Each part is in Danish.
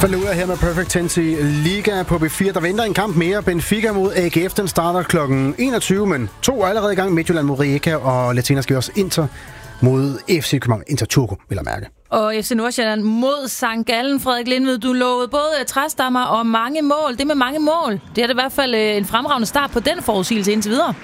Falluda her med Perfect Tense i Liga på B4. Der venter en kamp mere. Benfica mod AGF. Den starter kl. 21, men 2 er allerede i gang. Midtjylland mod Rijeka, og lidt senere skal vi også Inter mod FC København. Inter Turku, vil jeg mærke. Og FC Nordsjælland mod St. Gallen. Frederik Lindved, du lovede både træstammer og mange mål. Det med mange mål, det er det i hvert fald en fremragende start på den forudsigelse indtil videre.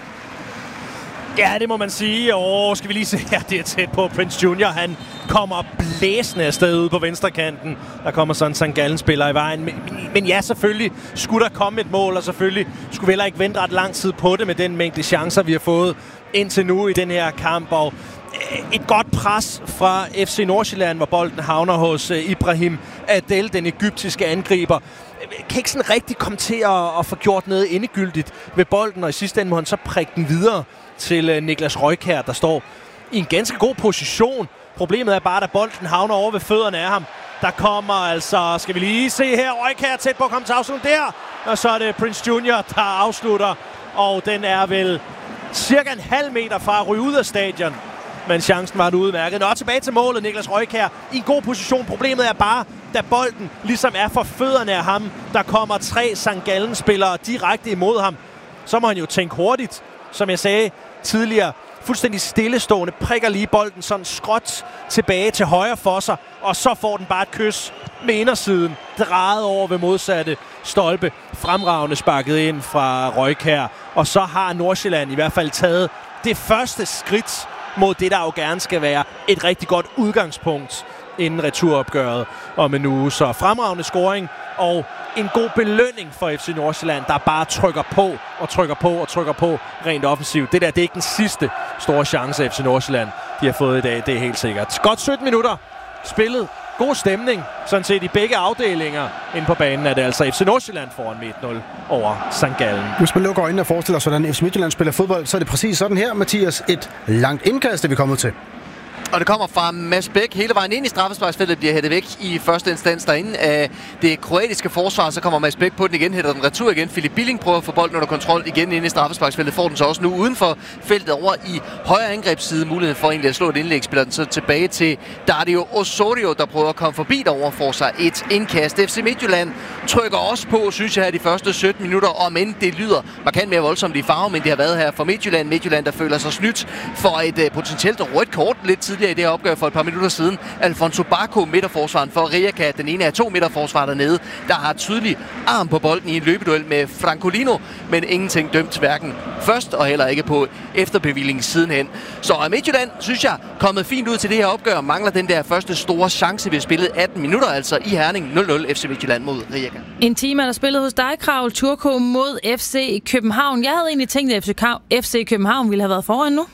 Ja, det må man sige. Skal vi lige se her, det er tæt på. Prince Junior, han kommer blæsende afsted ude på venstrekanten. Der kommer sådan en St. Gallen-spiller i vejen. Men ja, selvfølgelig skulle der komme et mål, og selvfølgelig skulle vi heller ikke vente ret lang tid på det med den mængde chancer, vi har fået indtil nu i den her kamp. Og et godt pres fra FC Nordsjælland, hvor bolden havner hos Ibrahim Adel, den egyptiske angriber. Kan ikke sådan rigtig komme til at få gjort noget endegyldigt ved bolden, og i sidste ende må han så prikke den videre til Niklas Røjkjær, der står i en ganske god position. Problemet er bare, at bolden havner over ved fødderne af ham. Der kommer altså, skal vi lige se her, Røjkjær tæt på at komme til afslutning der. Og så er det Prince Junior, der afslutter. Og den er vel cirka en halv meter fra at ryge ud af stadion. Men chancen var udmærket. Nå, tilbage til målet, Niklas Røjkjær i en god position. Problemet er bare, da bolden ligesom er for fødderne af ham, der kommer 3 St. Gallen-spillere direkte imod ham. Så må han jo tænke hurtigt. Som jeg sagde tidligere, fuldstændig stillestående, prikker lige bolden sådan skråt tilbage til højre for sig, og så får den bare et kys med indersiden, drejet over ved modsatte stolpe, fremragende sparket ind fra Røjkjær, og så har Nordsjælland i hvert fald taget det første skridt mod det, der jo gerne skal være et rigtig godt udgangspunkt inden returopgøret om en uge. Så fremragende scoring og en god belønning for FC Nordsjælland, der bare trykker på og trykker på og trykker på rent offensivt. Det der, det er ikke den sidste store chance, FC Nordsjælland de har fået i dag, det er helt sikkert. Godt 17 minutter spillet. God stemning, sådan set i begge afdelinger. Inde på banen er det altså FC Nordsjælland foran med 1-0 over St. Gallen. Hvis man lukker øjnene og forestiller sig, hvordan FC Midtjylland spiller fodbold, så er det præcis sådan her, Mathias. Et langt indkast, det vi er kommet til. Og det kommer fra Mads Bæk hele vejen ind i straffesparksfeltet, bliver hættet væk i første instans derinde af det kroatiske forsvar. Så kommer Mads Bæk på den igen, hætter den retur igen. Philip Billing prøver at få bolden under kontrol igen inde i straffesparksfeltet. Får den så også nu uden for feltet over i højre angrebsside. Muligheden for egentlig at slå et indlæg, spiller den så tilbage til Dario Osorio, der prøver at komme forbi derover, får sig et indkast. FC Midtjylland trykker også på, synes jeg, her de første 17 minutter, om end det lyder markant mere voldsomt i farve, men det har været her for Midtjylland. Midtjylland, der føler sig snydt for et potentielt rødt kort lidt tidligere i det her opgør for et par minutter siden. Alfonso Bacco, midterforsvaren for Rijeka, den ene af 2 midterforsvarer dernede, der har tydelig arm på bolden i en løbeduel med Francolino, men ingenting dømt hverken først og heller ikke på efterbevilling sidenhen. Så Midtjylland, synes jeg, kommet fint ud til det her opgør, mangler den der første store chance, vi har spillet 18 minutter, altså i Herning 0-0 FC Midtjylland mod Rijeka. En time er der spillet hos dig, Krav. Turku mod FC København. Jeg havde egentlig tænkt, at FC København ville have været foran nu.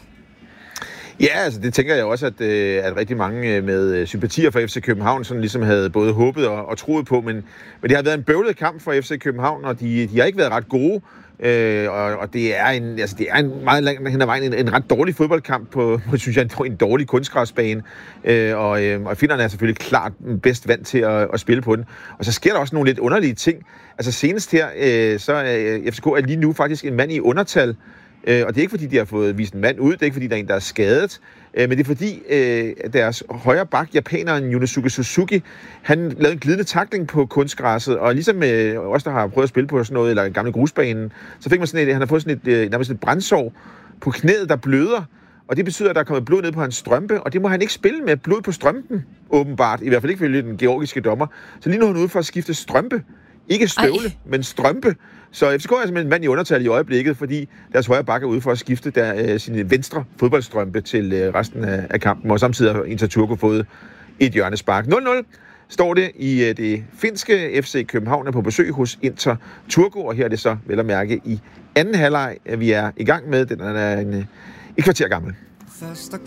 Ja, altså det tænker jeg også, at rigtig mange med sympatier for FC København sådan ligesom havde både håbet og troet på, men det har været en bøvlet kamp for FC København, og de har ikke været ret gode, og det er en meget langt hen ad vejen en ret dårlig fodboldkamp på synes jeg, en dårlig kunstgræsbane, og finnerne er selvfølgelig klart bedst vant til at spille på den. Og så sker der også nogle lidt underlige ting. Altså senest her, så er FCK er lige nu faktisk en mand i undertal. Og det er ikke fordi, de har fået vist en mand ud, det er ikke fordi, der er en, der er skadet, men det er fordi, deres højre bak, japaneren Yunosuke Suzuki, han lavede en glidende tackling på kunstgræsset, og ligesom os, der har prøvet at spille på sådan noget, eller en gamle grusbanen, så fik man han har fået sådan et brandsår på knæet, der bløder, og det betyder, at der er kommet blod ned på hans strømpe, og det må han ikke spille med blod på strømpen, åbenbart, i hvert fald ikke følge den georgiske dommer. Så lige nu er han ude for at skifte strømpe. Ikke støvle, men strømpe. Så FCK er simpelthen en mand i undertal i øjeblikket, fordi deres højre bakke er ude for at skifte sin venstre fodboldstrømpe til resten af kampen, og samtidig har Inter Turku fået et hjørnespark. 0-0 står det i det finske. FC København er på besøg hos Inter Turku, og her er det så vel at mærke i anden halvleg, vi er i gang med. Den er et kvarter gammel.